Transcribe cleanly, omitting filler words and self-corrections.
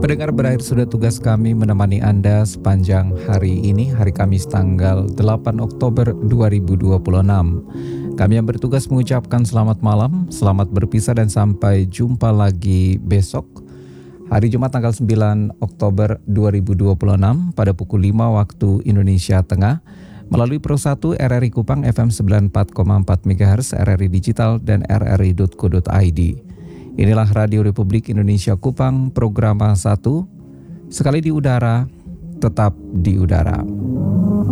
Pendengar, berakhir sudah tugas kami menemani Anda sepanjang hari ini, hari Kamis tanggal 8 Oktober 2026. Kami yang bertugas mengucapkan selamat malam, selamat berpisah dan sampai jumpa lagi besok, hari Jumat tanggal 9 Oktober 2026 pada pukul 5 waktu Indonesia Tengah melalui Pro 1 RRI Kupang FM 94,4 MHz, RRI Digital dan rri.co.id. Inilah Radio Republik Indonesia Kupang, program 1, sekali di udara, tetap di udara.